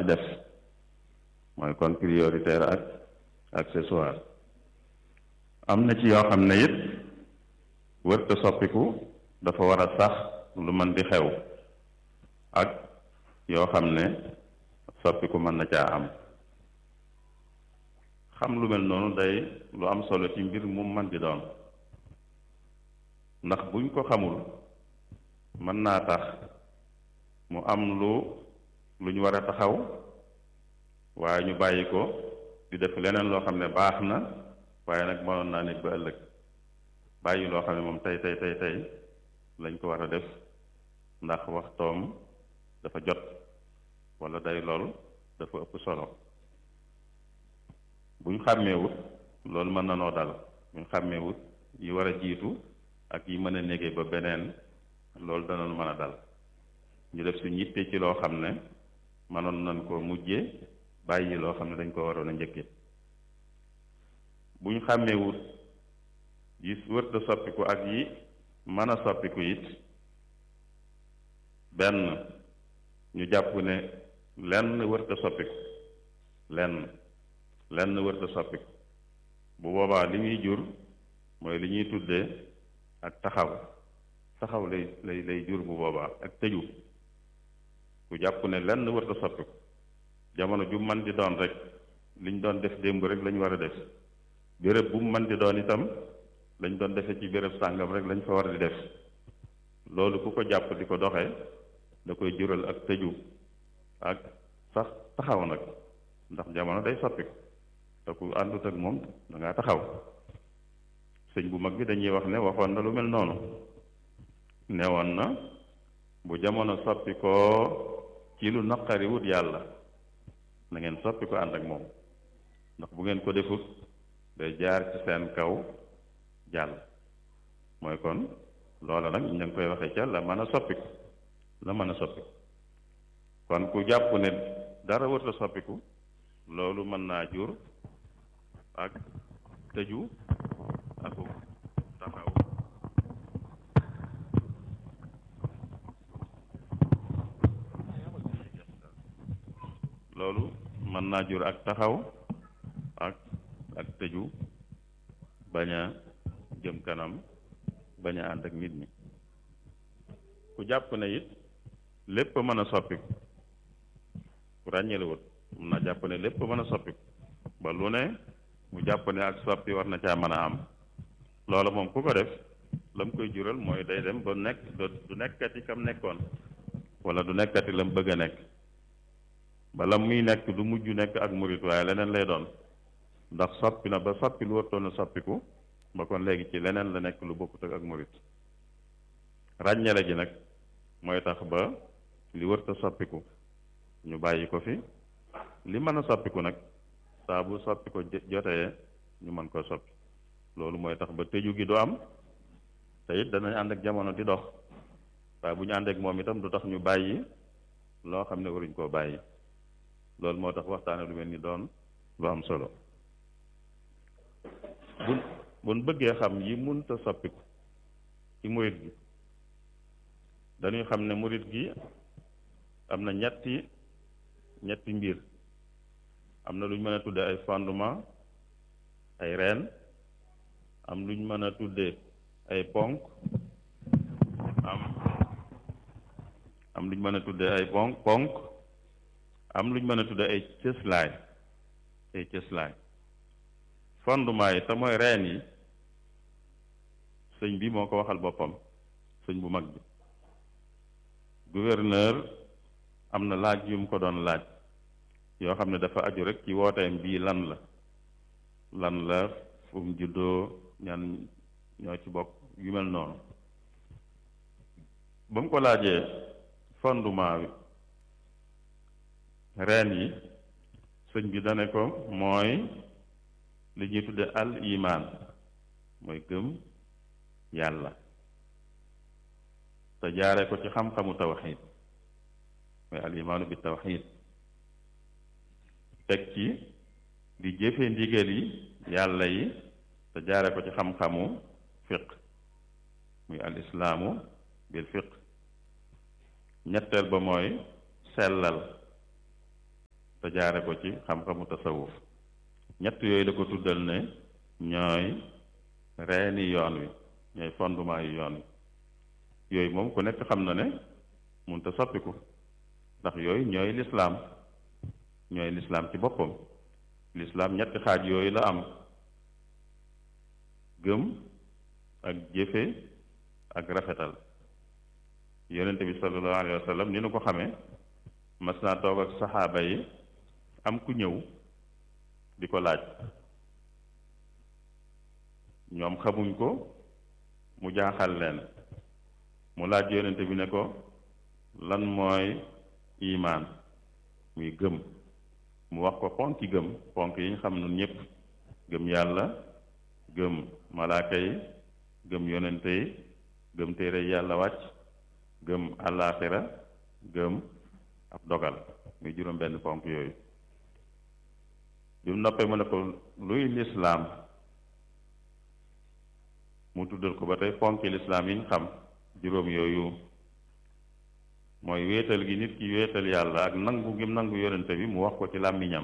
def mooy kon prioritaire ak accessoire. am na ci yoo xam ne it wërta soppiku dafa war a sax lu mën di xew ak yoo xam ne soppiku mën na caa am. xam lu mel noonu day lu am solo ci mbir mu mën di doon, ndax buñ ko xamul mën naa tax mu am lu ñu war a taxaw waaye ñu bàyyi ko di def leneen loo xam ne baax na waaye nag mënoon naa nekk ba ëllëg, bàyyi loo xam ne moom tey lañ ko war a def ndax waxtoom dafa jot wala day lool dafa ëpp solo. buñ xàmmeewut loolu mën na noo dal, buñ xàmmeewut yi war a jiitu ak yi mën a négee ba beneen loolu dana mën a dal. ñu def suñ yitte ci loo xam ne mënoon nañ ko mujje bàyyi loo xam ne dañ ko waroon a njëkke. buñ xàmmeewut yi wërta soppiku ak yi mën a soppiku it, benn ñu jàpp ne lenn wërta soppiku lenn wërta soppiku, bu boobaa li muy jur mooy li ñuy tuddee ak taxaw lay jur bu boobaa ak tëju. ku jàpp ne lenn wërta soppiku jamono ju man di doon rek liñ doon def démb rek lañ war a def, béréb bu mu man di doon itam lañ doon defee ci béréb sàngam rek lañ fa war di def, loolu ku ko jàpp di ko doxee da koy jural ak tëju ak sax taxaw nag, ndax jamono day soppiku te ku àndut ak moom da ngaa taxaw. sëñ bu mag bi dañuy wax ne waxoon na lu mel noonu, newoon na bu jamono soppi ko ci lu naqari wut yàlla na ngeen soppi ko ànd ak moom, ndax bu ngeen ko defut day jaar ci seen kaw jàll. mooy kon loola nag ñu ngi koy waxee ca la mën a soppiku kon ku jàpp ne dara wërta soppiku loolu mën naa jur ak tëju aku taxaw. loolu mën naa jur ak taxaw ak tëju, bañ a jëm kanam, bañ a ànd ak nit ñi. ku jàpp ne it lépp mën a soppiku, ku ràññelewut mën naa jàpp ne lépp mën a soppiku ba lu ne mu jàpp ne ak soppi war na caa mën a am, loola moom ku ko def la mu koy jural mooy day dem ba nekk du nekkati kam nekkoon wala du nekkati la mu bëgg a nekk, ba la muy nekk du mujj nekk ak murit waaye leneen lay doon, ndax soppi na ba soppi lu wartoon a soppiku ba kon léegi ci leneen la nekk lu bokkut ak murit. ràññale ji nag mooy tax ba li wërta soppiku ñu bàyyi ko fi, li mën a soppiku nag saa bu soppi ko jotee ñu mën koo soppi. loolu mooy tax ba tëju gi du am, te it danañ ànd ak jamono di dox, waaye bu ñu ànd ak moom itam du tax ñu bàyyi loo xam ne waruñ koo bàyyi. loolu moo tax waxtaane lu mel ni doon lu am solo. buñ bëggee xam yi munta soppiku ci murit gi, dañuy xam ne murit gi am na ñetti mbir. am na lu ñu mën a tudde ay fondement, ay reen, am lu ñu mën a tudde ay ponk, am lu ñu mën a tudde ay ponk, am lu ñu mën a tudde ay cëslaay. fondement yi te mooy reen yi, sëñ bi moo ko waxal boppam, sëñ bu mag bi. gouverneur am na laaj yu mu ko doon laaj yoo xam ne dafa aju rek ci wooteem bii lan la fu mu juddoo, ñan ñoo ci bokk, yu mel noonu. ba mu ko laajee fondement bi reen yi, sëñ bi dane ko mooy li ñuy tudde al iman, mooy gëm yàlla te jaare ko ci xam-xamu tawxiid, mooy al imaanu bi tawxiid. teg ci di jëfe ndigal yi yàlla yi te jaare ko ci xam-xamu fiq, muy al islaamu bil fiq. ñetteel ba mooy sellal te jaare ko ci xam-xamu tasawuf ñett yooyu la ko tuddal ne ñooy reeni yoon wi ñooy fondement yu yoon wi yooyu moom ku nekk xam na ne mun ta soppiku ndax yooyu ñooy lislaam ci boppam lislaam ñetti xaaj yooyu la am gëm ak jëfe ak rafetal yonente bi sallallahu alayhi wa sallam ni nu ko xamee mas naa toog ak saxaaba yi am ku ñëw di ko laaj ñoom xamuñ ko mu jaaxal leen mu laaj yonente bi ne ko lan mooy imaan muy gëm mu wax ko ponki gëm ponk yi ñu xam nun ñëpp gëm yàlla gëm malaaka yi gëm yonente yi gëm téere yàlla wàcc gëm àllaaxira gëm ab dogal muy juróom benn ponk yooyu bi mu noppee mu ne ko luy lislaam mu tuddal ko ba tey ponki lislaam yi ñu xam juróom yooyu mooy wéetal gi nit ki wéetal yàlla ak nangu gim nangu yonente bi mu wax ko ci làmmiñam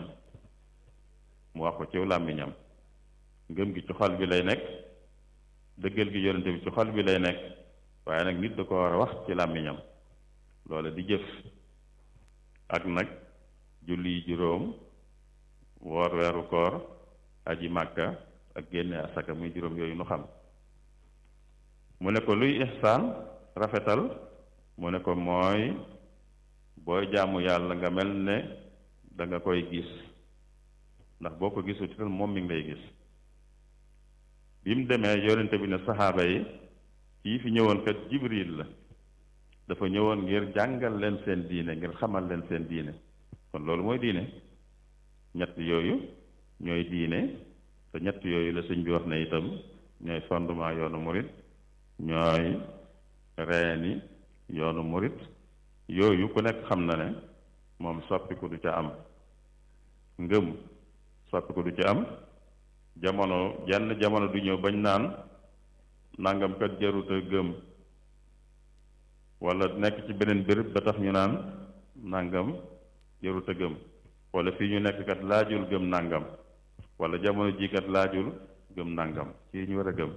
ngëm gi ci xol bi lay nekk dëggal gi yonente bi ci xol bi lay nekk waaye nag nit da ko war a wax ci làmmiñam loola di jëf ak nag julli juróom woor weeru koor aji màkka ak génne asaka muy juróom yooyu nu xam mu ne ko luy ihsaan rafetal mu ne ko mooy booy jaamu yàlla nga mel ne da nga koy gis ndax boo ko gisul ci moom mi ngi lay gis bi mu demee yonente bi ne saxaaba yi kii fi ñëwoon kat jibril la dafa ñëwoon ngir jàngal leen seen diine ngir xamal leen seen diine kon loolu mooy diine ñett yooyu ñooy diine te ñett yooyu la sëñ bi wax ne itam ñooy fondement yoonu murit ñooy reeni yoonu murit yooyu ku nekk xam na ne moom soppiku du ca am ngëm soppiku du ca am jenn jamono du ñëw bañ naan nangam kat jaruta gëm wala nekk ci beneen béréb ba tax ñu naan nangam jaruta gëm wala fii ñu nekk kat laajul gëm nangam wala jamono ji kat laajul gëm nangam ci ñu war a gëm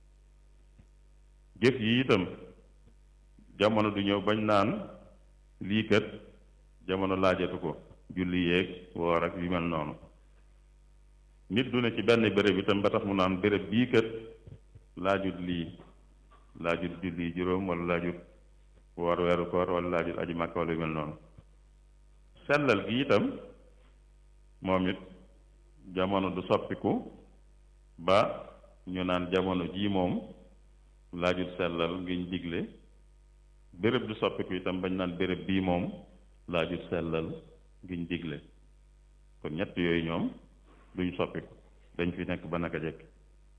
jëf yi itam jamono du ñëw bañ naan lii kat jamono laajatu ko julli yeeg woor ak yu mel noonu nit du ne ci benn béréb itam ba tax mu naan béréb bii kat laajut lii laajut julli juróom wala laajut woor weeru koor wala laajut aji màkka wala yu mel noonu sellal gi itam moom it jamono du soppiku ba ñu naan jamono jii moom laajut sellal ngiñ digle béréb du soppiku itam bañ naan béréb bii moom laajut sellal ngiñ digle kon ñett yooyu ñoom duñ soppiku dañ fi nekk ba naka jekk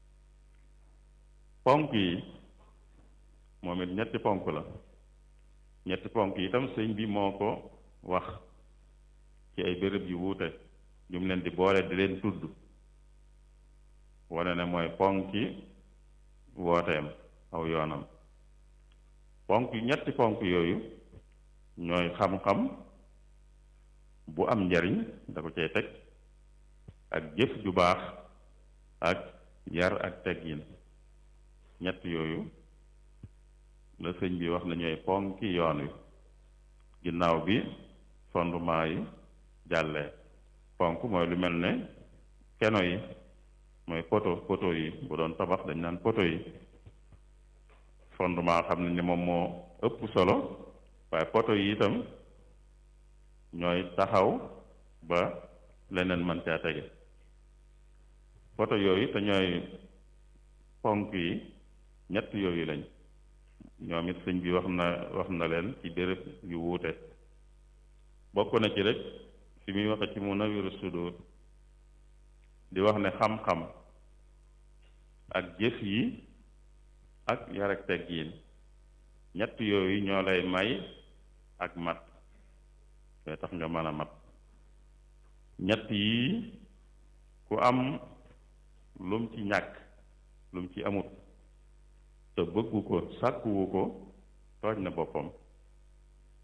ponk yi moom it ñetti ponk la ñetti ponk yi itam sëñ bi moo ko wax ci ay béréb yu wuute ñu mu leen di boole di leen tudd wane ne mooy ponki wooteem aw yoonam ñetti ponk yooyu ñooy xam-xam bu am njariñ da ko cay teg ak jëf ju baax ak yar ak teggin ñett yooyu la sëñ bi wax na ñooy ponki yoon wi ginnaaw bi fondement yi jàllee ponk mooy lu mel ne keno yi mooy poto yi bu doon tabax dañ naan poto yi fondement xam ne ni moom moo ëpp solo waaye poto yi itam ñooy taxaw ba leneen mën caa tege poto yooyu te ñooy ponk yi ñett yooyu lañ ñoom it sëñ bi wax na leen ci béréb yu wuute bokk na ci rek fi muy waxe ci Munawwirus Sudur di wax ne xam-xam ak jëf yi ak yar ak teggin ñett yooyu ñoo lay may ak mat te tax nga mën a mat ñett yi ku am lum ci ñàkk lum ci amut te bëggu ko sàkkuwu ko tooñ na boppam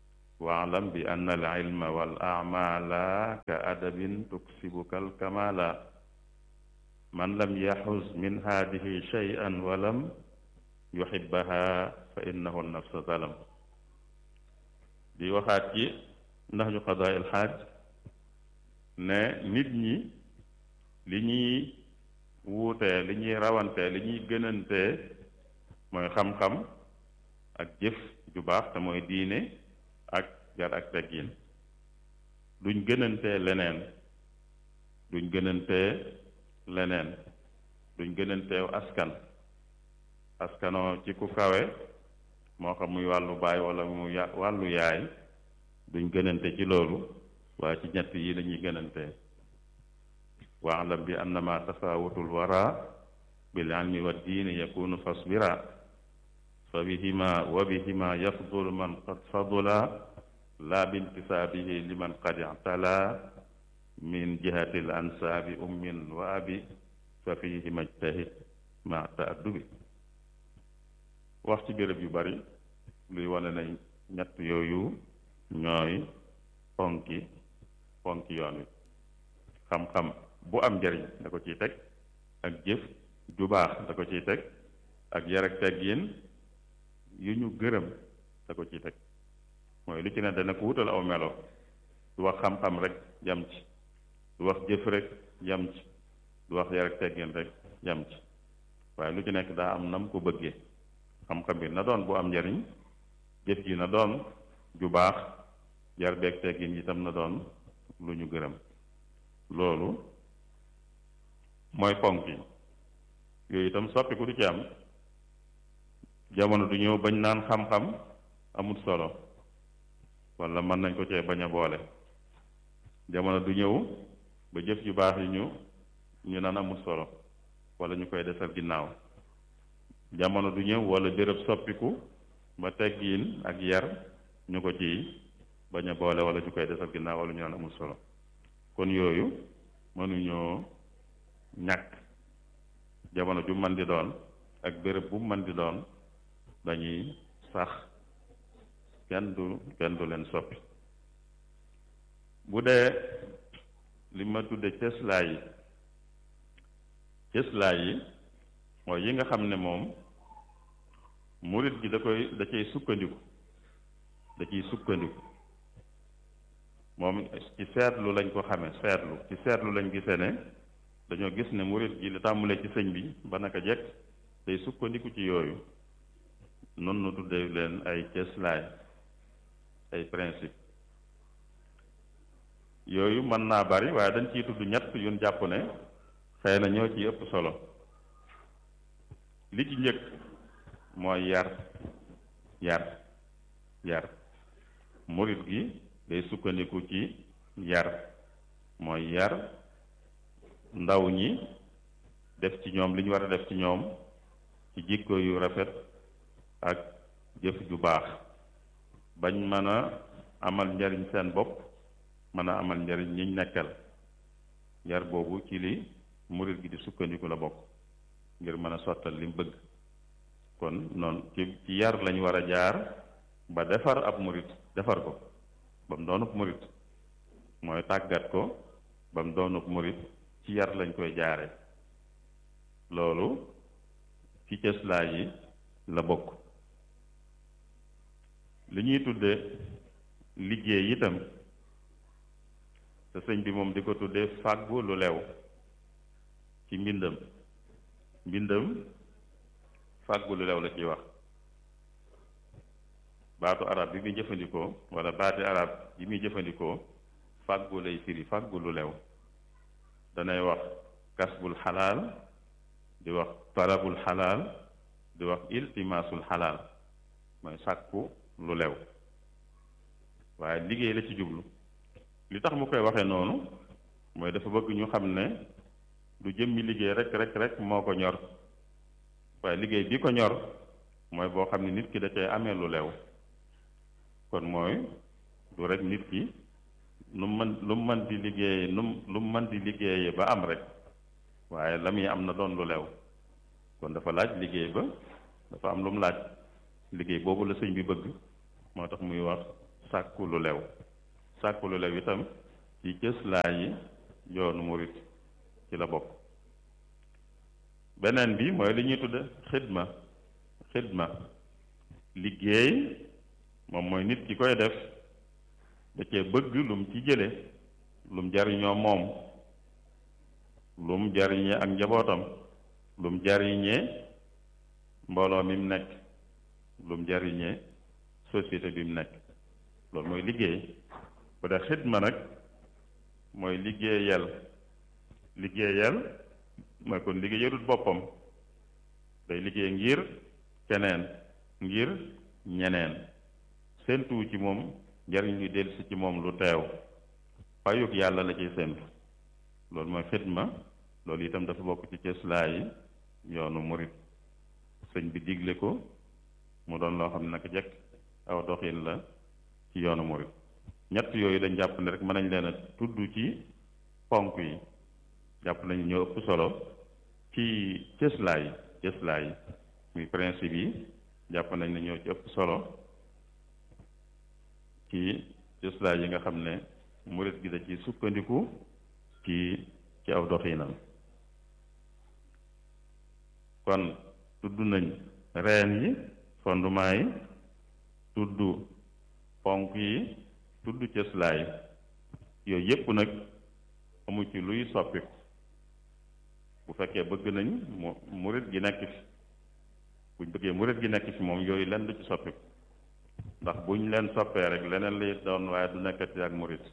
waalam bi anna al ilma wal amala ka adabin tuksibuka al kamala man lam yaxuz min haadihi shay'an walam yuhibbaha fa innahu nafsa zalam di waxaat ci ndax ñu qadaa il xaaj ne nit ñi li ñuy wuutee li ñuy rawantee li ñuy gënantee mooy xam-xam ak jëf ju baax te mooy diine ak yar ak teggin duñ gënantee leneen duñ gënantee leneen duñ gënanteew askanoo ci ku kawe moo xam muy wàllu baay wala mu wàllu yaay duñ gënante ci loolu waaye ci ñett yi lañuy gënante waalam bi annama tafawutul wara bil ilmi wa diini yakunu fasbira fa bihima wa bihima yafdul man qad fadula la bintisaabihi liman qad i'tala min jihati l ansaabi ummin wa abi fa fihima ijtahid ma ta'addubi wax ci béréb yu bari luy wane na ñett yooyu ñooy ponki yoon wi xam-xam bu am njariñ da ko ciy teg ak jëf ju baax da ko ciy teg ak yar ak teggin yu ñu gërëm da ko ciy teg mooy lu ci ne dana ko wutal aw melo du wax xam-xam rek yam ci du wax jëf rek yam ci du wax yar ak teggin rek yam ci waaye lu ci nekk daa am nam ko bëggee xam-xam bi na doon bu am njariñ jëf ji na doon ju baax yar beeg teggin itam na doon lu ñu gërëm loolu mooy ponk yi yooyu itam soppiku du ci am jamono du ñëw bañ naan xam-xam amul solo wala mën nañ ko cee bañ a boole jamono du ñëw ba jëf yu baax yi ñu naan amul solo wala ñu koy desal ginnaaw jamono du ñëw wala béréb soppiku ba teggiin ak yar ñu ko ciy bañ a boole wala ñu koy desal ginnaaw wala ñu naan amul solo kon yooyu mënuñoo ñàkk jamono ju mën di doon ak béréb bu mën di doon dañuy sax kenn du leen soppi bu dee li ma tudde cëslaay yi mooy yi nga xam ne moom murit gi da ciy sukkandiku moom ci seetlu lañ ko xame ci seetlu lañ gisee ne dañoo gis ne murit gi li tàmmulee ci sëñ bi ba naka jekk day sukkandiku ci yooyu noonu nu tuddee leen ay cëslaay ay principe yooyu mën naa bari waaye dañ ciy tudd ñett yun jàpp ne xëy na ñoo ci ëpp solo li ci njëkk mooy yar murit gi day sukkandiku ci yar mooy yar ndaw ñi def ci ñoom li ñu war a def ci ñoom ci jikko yu rafet ak jëf ju baax bañ mën a amal njariñ seen bopp mën a amal njariñ ñiñ nekkal yar boobu ci li murit gi di sukkandiku la bokk ngir mën a sottal li mu bëgg kon noonu ci yar lañ war a jaar ba defar ab murit defar ko ba mu doonub murit mooy tàggat ko ba mu doonub murit ci yar lañ koy jaare loolu ci cëslaay yi la bokk li ñuy tudde liggéey itam te sëñ bi moom di ko tudde fàggu lu lew ci mbindam fàggu lu lew la ciy wax baatu arab bi muy jëfandikoo wala baati arab yi muy jëfandikoo fàggu lay firi fàggu lu lew danay wax kasbul xalaal di wax talabul xalaal di wax iltimaasul xalaal mooy sàkku lu lew waaye liggéey la ci jublu li tax mu koy waxee noonu mooy dafa bëgg ñu xam ne du jëmmi liggéey rek moo ko ñor waaye liggéey bi ko ñor mooy boo xam ne nit ki da cay amee lu lew kon mooy du rek nit ki lu mu mën di liggéeye lu mu mën di liggéeye ba am rek waaye la muy am na doon lu lew kon dafa laaj liggéey ba dafa am lu mu laaj liggéey boobu la sëñ bi bëgg moo tax muy wax sàkku lu lew sàkku lu lew itam ci cëslaay yi yoonu murit ci la bokk. beneen bi mooy li ñuy tudde xidma liggéey moom mooy nit ki koy def da cee bëgg lum ci jële lum jariñoo moom lum jariñee ak njabootam lum jariñee mbooloo mi mu nekk lum jariñee société bi mu nekk loolu mooy liggéey. bu dee xidma nag mooy liggéeyal mooy kon liggéeyalul boppam day liggéey ngir keneen ngir ñeneen séentu ci moom njariñ lu dellusi ci moom lu teew fayuk yàlla la ciy séentu loolu mooy xidma. loolu itam dafa bokk ci cëslaayi yoonu murit sëñ bi digle ko mu doon loo xam ne naka jekk aw doxin la ci yoonu murit. ñett yooyu dañ jàpp ne rek mën nañ leen a tudd ci ponk yi jàpp nañu ñoo ëpp solo ci cëslaay muy principe yi jàpp nañ ne ñoo ci ëpp solo ci cëslaay yi nga xam ne murit gi da ci sukkandiku ci aw doxinam. kon tudd nañ reen yi fondement yi tudd ponk yi tudd cëslaay yooyu yépp nag amu ci luy soppiku bu fekkee bëgg nañ murit gi nekk fi buñ bëggee murit gi nekk fi moom yooyu lenn du ci soppiku ndax buñ leen soppee rek leneen lay doon waaye du nekkati ak murit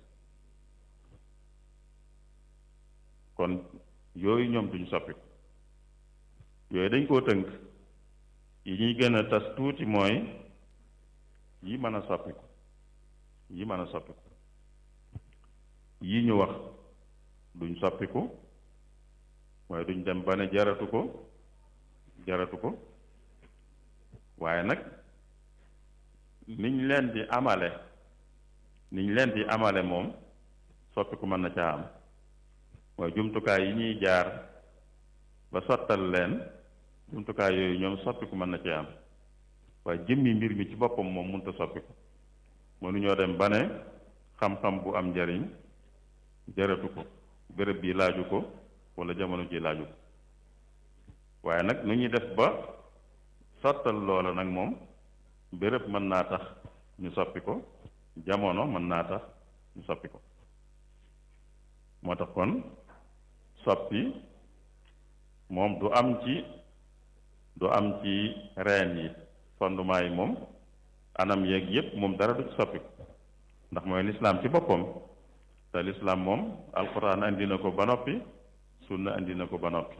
kon yooyu ñoom duñ soppiku yooyu dañ koo tënk yi ñuy gën a tas tuuti mooy yi mën a soppiku yi ñu wax duñ soppiku waaye duñ dem ba ne jaratu ko waaye nag niñ leen di amale moom soppiku mën na caa am mooy jumtukaay yi ñuy jaar ba sottal leen jumtukaay yooyu ñoom soppiku mën na cee am waaye jëmmi mbir mi ci boppam moom mënta soppiku mënuñoo dem ba ne xam-xam bu am njariñ jaratu ko béréb bi laaju ko wala jamono ji laaju ko waaye nag nu ñuy def ba sottal loola nag moom béréb mën naa tax ñu soppi ko jamono mën naa tax ñu soppi ko moo tax kon soppi moom du am ci reen yi fondement yi moom anam yeeg yépp moom dara du ci soppiku ndax mooy lislaam ci boppam te lislaam moom alquran andi na ko ba noppi sunna andi na ko ba noppi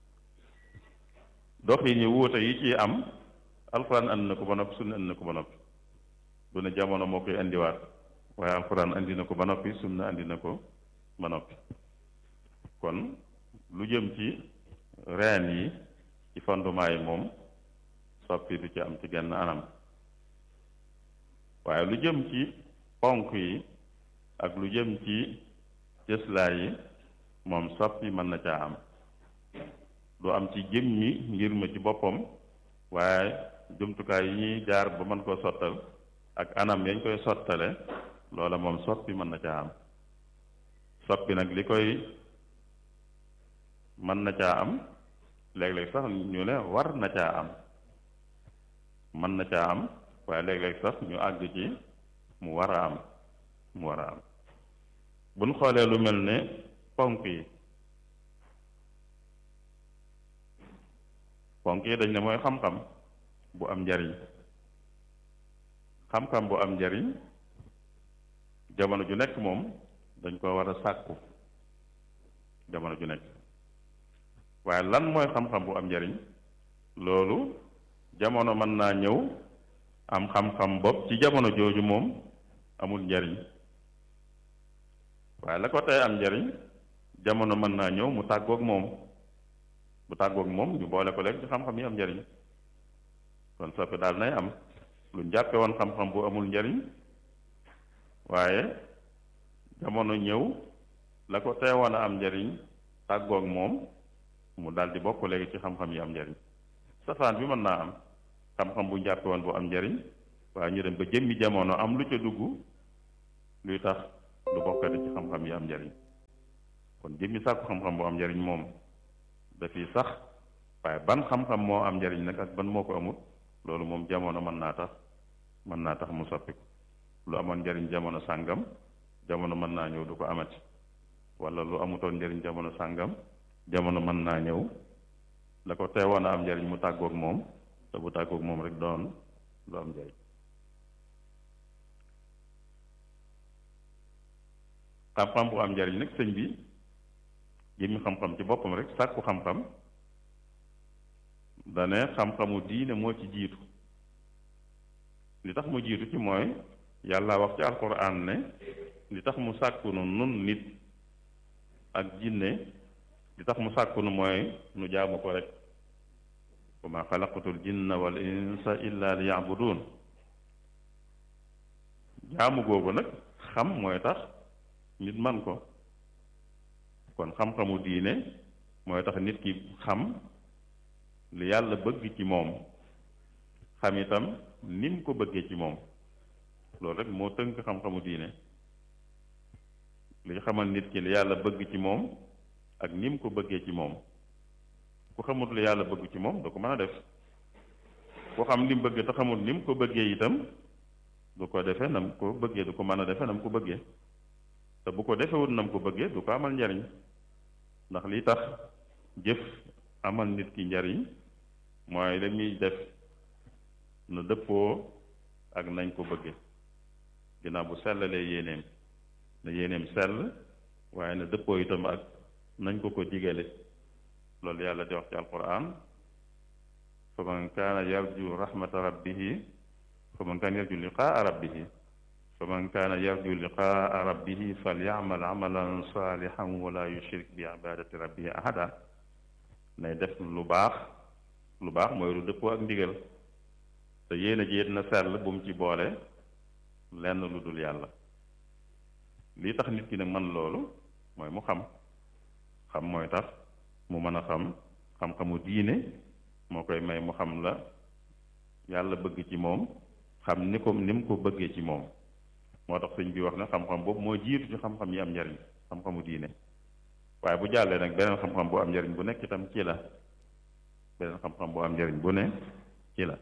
dox yi ñu wuute yi ci am alquran andi na ko ba noppi sunna andi na ko ba noppi du ne jamono moo koy andiwaat waaye alquran andi na ko ba noppi sunna andi na ko ba noppi kon lu jëm ci reen yi ci fondement yi moom soppi du ci am ci genn anam waaye lu jëm ci ponk yi ak lu jëm ci cëslaay yi moom soppi mën na caa am du am ci jëmmi ngir ma ci boppam waaye jumtukaay yi ñuy jaar ba mën koo sottal ak anam yañ koy sottale loola moom soppi mën na caa am soppi nag li koy mën na caa am léeg-léeg sax ñu ne war na caa am mën na caa am waaye léeg-léeg sax ñu àgg ci mu war a am bu ñu xoolee lu mel ne ponk yi dañ ne mooy xam-xam bu am njariñ xam-xam bu am njariñ jamono ju nekk moom dañ ko war a sàkku jamono ju nekk waaye lan mooy xam-xam bu am njariñ loolu jamono mën naa ñëw am xam-xam bopp ci jamono jooju moom amul njariñ waaye la ko tey am njariñ jamono mën naa ñëw mu tàggoog moom bu tàggoog moom ñu boole ko léegi ci xam-xam yi am njariñ kon soppi daal nay am lu njàppe woon xam-xam bu amul njariñ waaye jamono ñëw la ko teewoon a am njariñ tàggoog moom mu daal di bokk léegi ci xam-xam yi am njariñ safaan bi mën naa am xam-xam bu njàppe woon bu am njariñ waaye ñu dem ba jëmmi jamono am lu ca dugg luy tax du bokkati ci xam-xam yi am njariñ kon jëmmi sàkku xam-xam bu am njariñ moom dafiy sax waaye ban xam-xam moo am njariñ nag ak ban moo ko amut loolu moom jamono mën naa tax mu soppiku lu amoon njariñ jamono sàngam jamono mën naa ñëw du ko amati wala lu amutoon njariñ jamono sàngam jamono mën naa ñëw la ko teewoon a am njariñ mu tàggoog moom te bu tàggoog moom rek doon lu am njariñ xam-xam bu am njariñ nag sëñ bi jëmmi xam-xam ci boppam rek sàkku xam-xam dane xam-xamu diine moo ci jiitu li tax mu jiitu ci mooy yàlla wax ci alquran ne li tax mu sàkku nu nun nit ak jinne li tax mu sàkku nu mooy nu jaamu ko rek wa ma xalaqatul jinna wal insa illa li yabudun jaamu googu nag xam mooy tax nit man ko kon xam-xamu diine mooy tax nit ki xam li yàlla bëgg ci moom xam itam ni mu ko bëggee ci moom loolu rek moo tënk xam-xamu diine li xamal nit ki li yàlla bëgg ci moom ak ni mu ko bëggee ci moom ku xamut li yàlla bëgg ci moom du ko mën a def ku xam li mu bëgg te xamut ni mu ko bëggee itam du ko defee nam ko bëggee du ko mën a defee nam ko bëggee te bu ko defewut nam ko bëggee du ko amal njariñ ndax li tax jëf amal nit ki njariñ mooy la muy def na dëppoo ak nañ ko bëggee ginnaaw bu sellalee yéeneem na yéeneem sell waaye na dëppoo itam ak nañ ko digale loolu yàlla di wax ci alquran fa man kaana yarju rahmata rabbihi fa man kaana yarju liqaa rabbihi fa man kaana yarju liqaa rabbihi falyamal amalan salihan wala yushrik bi ibadati rabbihi ahada nay def lu baax mooy lu dëppoo ak ndigal te yéen a jéet na sell bu mu ci boole lenn lu dul yàlla lii tax nit ki nag man loolu mooy mu xam mooy tax mu mën a xam-xamu diine moo koy may mu xam la yàlla bëgg ci moom xam ni mu ko bëggee ci moom moo tax sëñ bi wax na xam-xam boobu moo jiitu ci xam-xam yi am njariñ xam-xamu diine waaye bu jàllee nag beneen xam-xam bu am njariñ bu nekk itam ci la beneen xam-xam bu am njariñ bu ne ci la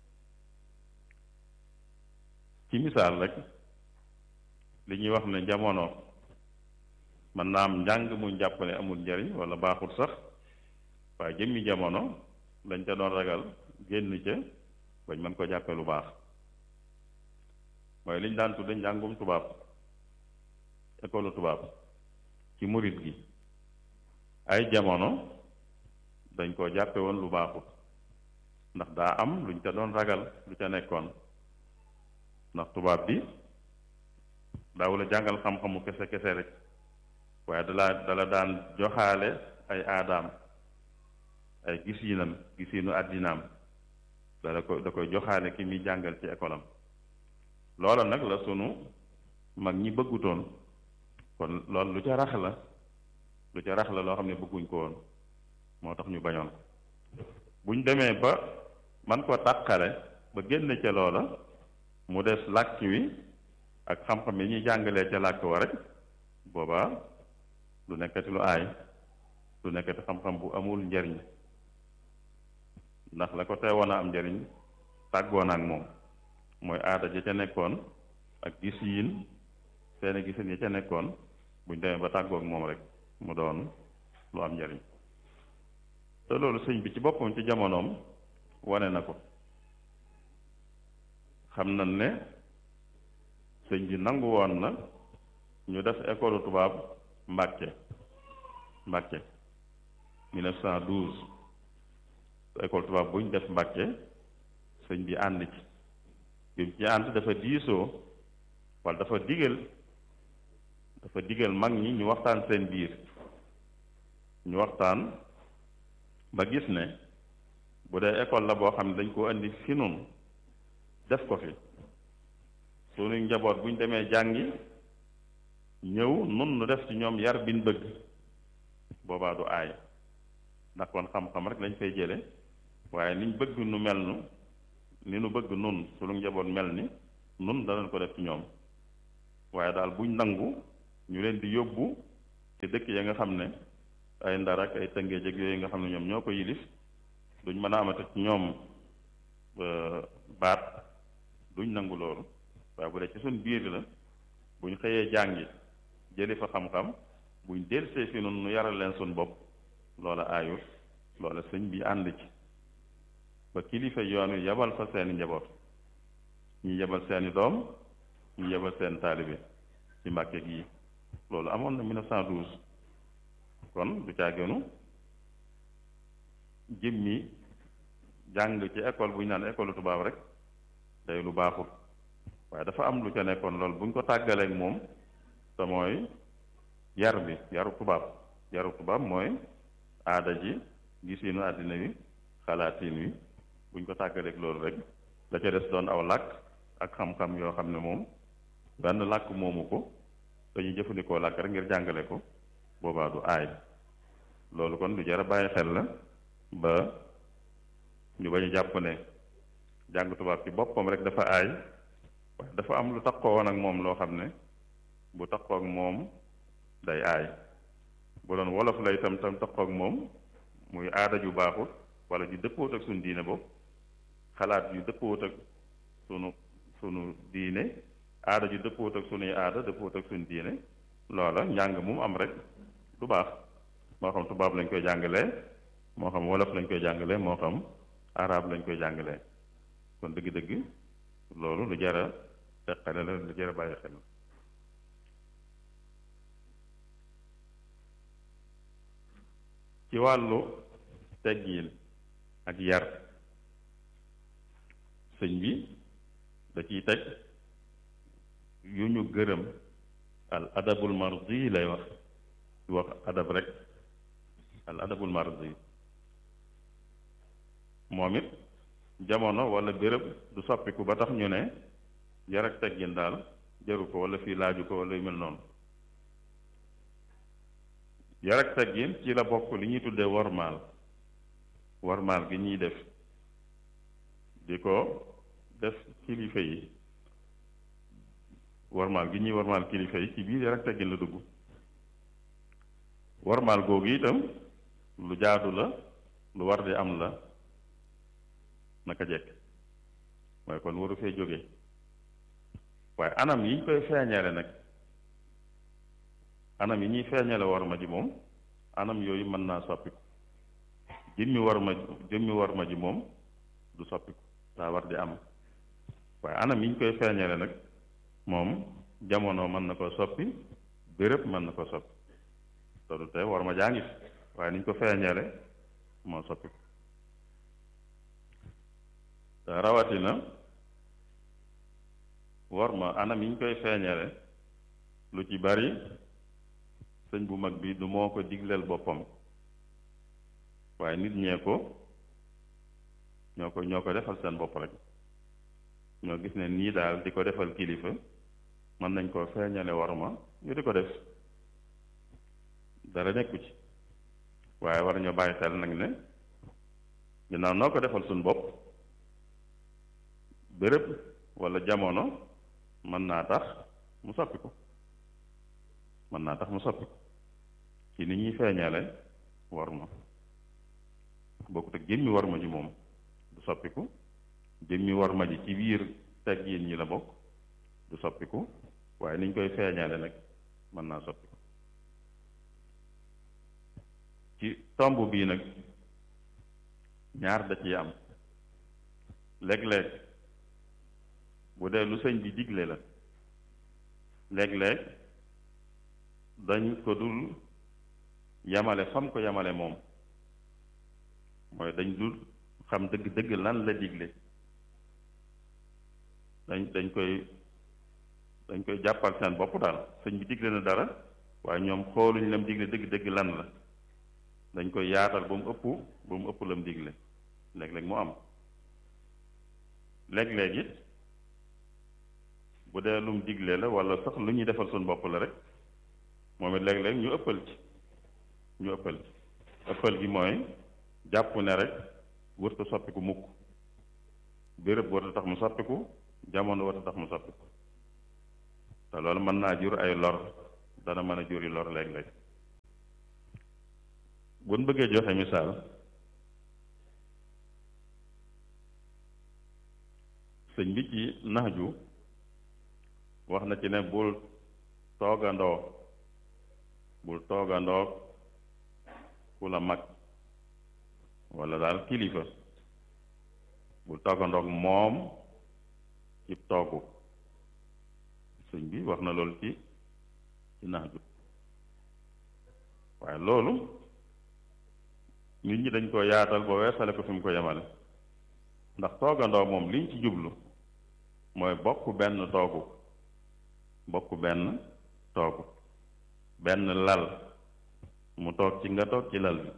ci misaal rek li ñuy wax ne jamono mën naa am njàng mu jàpp ne amul njariñ wala baaxul sax waaye jëmmi jamono lañ ca doon ragal génn ca bañ mën ko jàppe lu baax mooy liñ daan tudde njàngum tubaab école tubaab ci murit gi ay jamono dañ koo jàppe woon lu baaxut ndax daa am luñ ca doon ragal lu ca nekkoon ndax tubaab bi daaw la jàngal xam-xamu kese rek waaye dala daan joxaale ay aadaam ay gisiinu àddinaam da koy joxaale ki muy jàngal ci école am loola nag la sunu mag ñi bëggutoon kon loolu lu ca rax la loo xam ne bëgguñ ko woon moo tax ñu bañoon buñ demee ba man ko tàqale ba génn ca loola mu des làkk wi ak xam-xam yi ñuy jàngalee ca làkk wa rek boobaa du nekkati lu aay du nekkati xam-xam bu amul njariñ ndax la ko teewoon a am njariñ tàggoon ak moom mooy aada ja ca nekkoon ak seeni gisin ya ca nekkoon buñ demee ba tàggoog moom rek mu doon lu am njariñ te loolu sëñ bi ci boppam ci jamonoom wane na ko xam nañ ne sëñ bi nangu woon na ñu def école tubaab Mbàkke 1912 école tubaab buñ def Mbàkke sëñ bi ànd ci bi mu ci ànd dafa diisoo wala dafa digal mag ñi ñu waxtaan seen biir ñu waxtaan ba gis ne bu dee école la boo xam ne dañ koo indi fi nun def ko fi sunu njaboot buñ demee jàngi ñëw nun nu def ci ñoom yar bin bëgg boobaa du aay ndax kon xam-xam rek lañ fay jële waaye niñ bëgg nu mel ni nu bëgg nun sunu njaboot mel ni nun danañ ko def ci ñoom waaye daal buñ nangu ñu leen di yóbbu ci dëkk ya nga xam ne ay Ndar ak ay Tëngéej ak yooyu nga xam ne ñoom ñoo ko yilif duñ mën a amata ci ñoom baat duñ nangu loolu waaye bu dee ci suñ biir la buñ xëyee jàngi jëli fa xam-xam buñ delsee fi noonu nu yaral leen suñ bopp loola aayut loola sëñ bi ànd ci ba kilifa yoon wi yebal fa seeni njaboot ñi yebal seeni doom ñi yebal seen taalibe ci Mbàkke gi loolu amoon na 1912 kon du caagenu jëmmi jàng ci école bu ñu naan école tubaab rek day lu baaxul waaye dafa am lu ca nekkoon loolu bu ñu ko tàggaleeg moom te mooy yar bi yaru tubaab mooy aada ji gisinu àddina wi xalaatin wi bu ñu ko tàggaleeg loolu rek da ca des doon aw làkk ak xam-xam yoo xam ne moom benn làkk moomu ko dañuy jëfandikoo làkk rek ngir jàngale ko boobaa du aay loolu kon lu jar a bàyyi xel la ba ñu bañ a jàpp ne jàng tubaab ci boppam rek dafa aay waaye dafa am lu takkoo woon ak moom loo xam ne bu takkoo ak moom day aay bu doon wolof la itam takkoo ak moom muy aada ju baaxut wala ju dëppoot ak suñu diine bopp xalaat yu dëppoot ak sunu diine aada ju dëppoot ak sunuy aada dëppoot ak suñu diine loola njàng mu am rek du baax moo xam tubaab lañ koy jàngalee moo xam wolof lañ koy jàngalee moo xam arab lañ koy jàngalee kon dëgg-dëgg loolu lu jar a teqale la lu jar a bàyyi xel ci wàllu teggiin ak yar sëñ bi da ciy teg yu ñu gërëm al adabul mardi lay wax adab rek al adabul mardi moom it jamono wala béréb du soppiku ba tax ñu ne yar ak teggin daal jaru ko wala fii laaju ko wala yu mel noonu yar ak teggin ci la bokk li ñuy tuddee wormaal gi ñuy def di ko def kilifa yi wormaal gi ñuy wormaal kilifa yi ci biir yar ak teggin la dugg wormaal googu itam lu jaadu la lu war di am la naka jekk mooy kon waru fee jóge waaye anam yi ñu koy feeñale nag anam yi ñuy feeñale worma ji moom anam yooyu mën naa soppiku jëmmi worma ji moom du soppiku daa war di am waaye anam yi ñu koy feeñale nag moom jamono mën na ko soppi béréb mën na ko soppi te du tee worma jaa ngi fi waaye ni ñu ko feeñale moo soppiku te rawatina worma anam yi ñu koy feeñale lu ci bari sëñ bu mag bi du moo ko digleel boppam waaye nit ñee ko ñoo ko defal seen bopp rek ñoo gis ne nii daal di ko defal kilifa mën nañ koo feeñale worma ñu di ko def dara nekku ci waaye war ñoo bàyyi xel nag ne ginnaaw noo ko defal suñ bopp béréb wala jamono mën naa tax mu soppi ko ci ni ñuy feeñale worma bokkut ak jëmmi worma ji moom du soppiku jëmmi worma ji ci biir teggin ñi la bokk du soppiku waaye ni ñu koy feeñale nag mën naa soppiku ci tomb bii nag ñaar da ciy am léeg-léeg bu dee lu sëñ bi digle la léeg-léeg dañ ko dul yamale fam ko yamale moom mooy dañ dul xam dëgg-dëgg lan la digle dañ koy jàppal seen bopp daal sëñ bi digle na dara waaye ñoom xooluñ lam digle dëgg-dëgg lan la dañ koy yaatal ba mu ëpp lam digle léeg-léeg mu am léeg-léeg it bu dee lum digle la wala sax lu ñuy defal suñu bopp la rek moom it léeg-léeg ñu ëppal ci ëppal gi mooy jàpp ne rek wërta soppiku mukk béréb warta tax mu soppiku jamono warta tax mu soppiku te loolu mën naa jur ay lor dana mën a juri lor léeg-léeg buñ bëggee joxe misaal sëñ bi ci naxju wax na ci ne bul toogandoo ku la mag walla daal kilifa bul toogandoog moom ci toogu sëñ bi wax na loolu ci naxju waaye loolu nit ñi dañ ko yaatal ba weesale ko fi mu ko yemale ndax toogandoo moom liñ ci jublu mooy bokk benn lal mu toog ci nga toog ci lal bi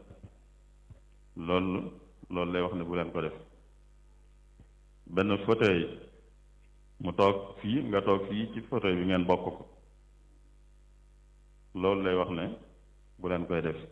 loolu lay wax ne bu leen ko def benn fauteuil mu toog fii nga toog fii ci fauteuil bi ngeen bokk ko loolu lay wax ne bu leen koy def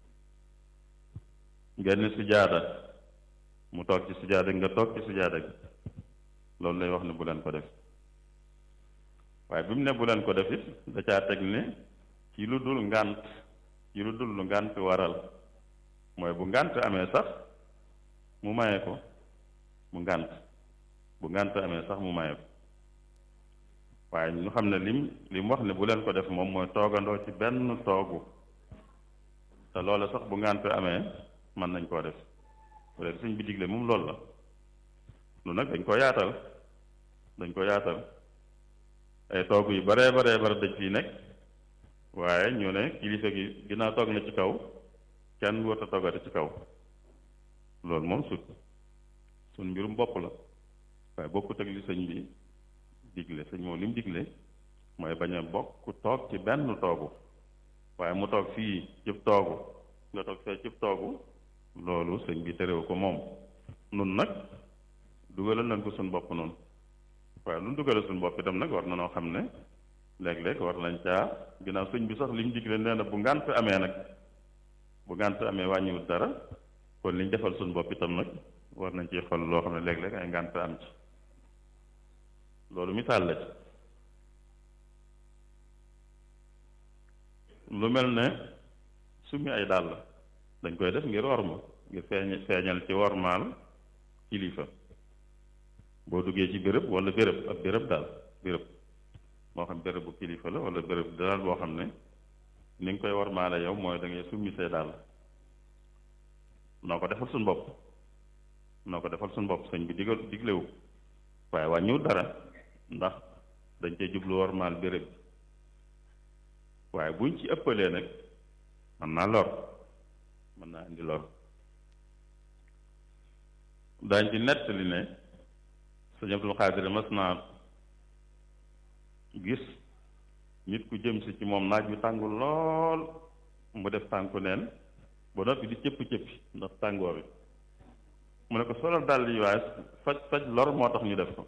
ngeen sijaada mu toog ci sijaada nga toog ci sijaada gi loolu lay wax ne bu leen ko def waaye bi mu ne bu leen ko def it da caa teg ne ci lu dul lu ngànt waral mooy bu ngànt amee sax mu maye ko bu ngànt amee sax mu maye ko waaye ñu xam ne lim wax ne bu leen ko def moom mooy toogandoo ci benn toogu te loola sax bu ngànt amee mën nañ koo def wala sëñ bi digle moom loolu la lu nag dañ ko yaatal ay toogu yu bare dañ fiy nekk waaye ñu ne kilifa gi ginnaaw toog na ci kaw kenn warta toogate ci kaw loolu moom suñ mbirum bopp la waaye bokkut ak li sëñ bi digle sëñ moom li mu digle mooy bañ a bokk toog ci benn toogu waaye mu toog fii cib toogu nga toog fee cib toogu loolu sëñ bi terewu ko moom nun nag dugalal nañ ko suñ bopp noonu waaye lu dugalal suñ bopp itam nag war na noo xam ne léeg-léeg war nañ caa ginnaaw sëñ bi sax li mu digle nee na bu ngànt amee wàññiwut dara kon liñ defal suñ bopp itam nag war nañ ci xool loo xam ne léeg-léeg ay ngànt am ci loolu misaal la ci lu mel ne summi ay dàll dañ koy def ngir worma ngir feeñal ci wormaal kilifa boo duggee ci béréb wala béréb daal moo xam béréb bu kilifa la wala béréb daal boo xam ne ni nga koy wormaale yow mooy da ngay summi say dàll noo ko defal suñ bopp sëñ bi diglewu waaye wàññiwul dara ndax dañ cee jublu wormaal béréb waaye buñ ci ëppalee nag mën naa indi lor daañ ci nettali ne sëñ Abdul Xaadir mas naa gis nit ku jëm si ci moom naaj wi tàngul lool mu def tànku neen ba noppi di cëpp-cëppi ndax tàngoor bi mu ne ko solal dàll yi waaye faj lor moo tax ñu def ko